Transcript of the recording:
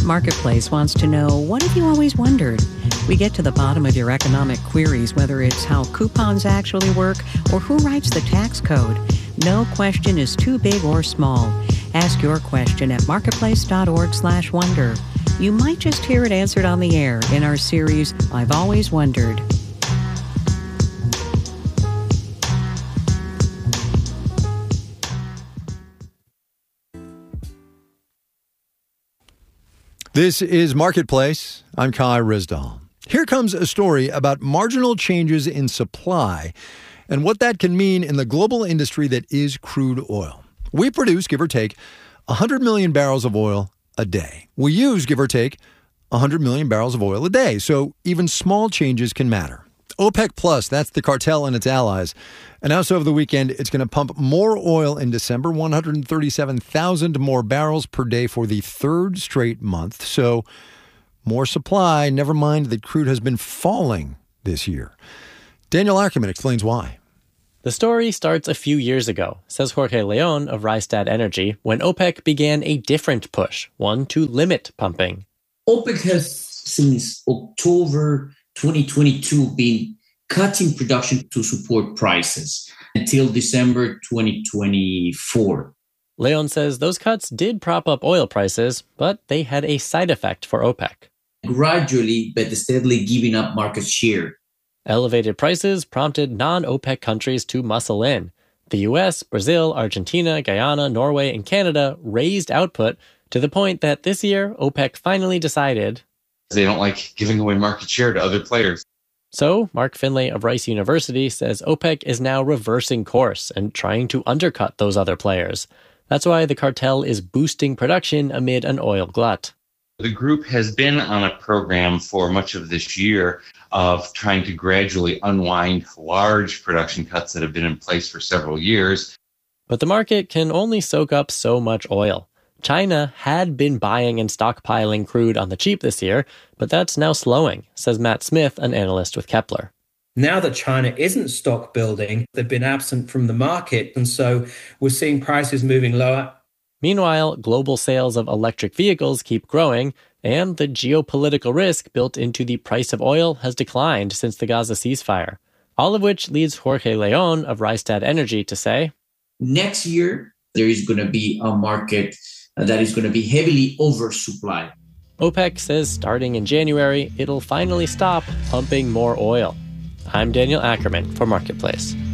Marketplace wants to know, what have you always wondered? We get to the bottom of your economic queries, whether it's how coupons actually work or who writes the tax code. No question is too big or small. Ask your question at marketplace.org/wonder. You might just hear it answered on the air in our series, I've Always Wondered. This is Marketplace. I'm Kai Rizdal. Here comes a story about marginal changes in supply and what that can mean in the global industry that is crude oil. We produce, give or take, 100 million barrels of oil a day. We use, give or take, 100 million barrels of oil a day. So even small changes can matter. OPEC Plus, that's the cartel and its allies, announced over the weekend it's going to pump more oil in December, 137,000 more barrels per day for the third straight month. So more supply, never mind that crude has been falling this year. Daniel Ackerman explains why. The story starts a few years ago, says Jorge Leon of Rystad Energy, when OPEC began a different push, one to limit pumping. OPEC has, since October 2022, been cutting production to support prices until December 2024. Leon says those cuts did prop up oil prices, but they had a side effect for OPEC. Gradually, but steadily giving up market share. Elevated prices prompted non-OPEC countries to muscle in. The US, Brazil, Argentina, Guyana, Norway, and Canada raised output to the point that this year, OPEC finally decided they don't like giving away market share to other players. So, Mark Finlay of Rice University says OPEC is now reversing course and trying to undercut those other players. That's why the cartel is boosting production amid an oil glut. The group has been on a program for much of this year of trying to gradually unwind large production cuts that have been in place for several years. But the market can only soak up so much oil. China had been buying and stockpiling crude on the cheap this year, but that's now slowing, says Matt Smith, an analyst with Kepler. Now that China isn't stock building, they've been absent from the market, and so we're seeing prices moving lower. Meanwhile, global sales of electric vehicles keep growing, and the geopolitical risk built into the price of oil has declined since the Gaza ceasefire. All of which leads Jorge Leon of Rystad Energy to say, next year, there is going to be a market that is going to be heavily oversupplied. OPEC says starting in January, it'll finally stop pumping more oil. I'm Daniel Ackerman for Marketplace.